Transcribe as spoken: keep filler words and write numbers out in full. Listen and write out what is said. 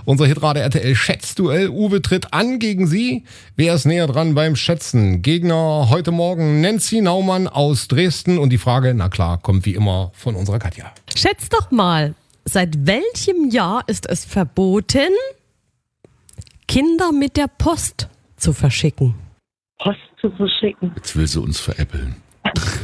Unser Hitrate R T L Schätzduell. Uwe tritt an gegen Sie. Wer ist näher dran beim Schätzen? Gegner heute Morgen Nancy Naumann aus Dresden. Und die Frage, na klar, kommt wie immer von unserer Katja. Schätz doch mal, seit welchem Jahr ist es verboten, Kinder mit der Post zu verschicken? Post zu verschicken. Jetzt will sie uns veräppeln.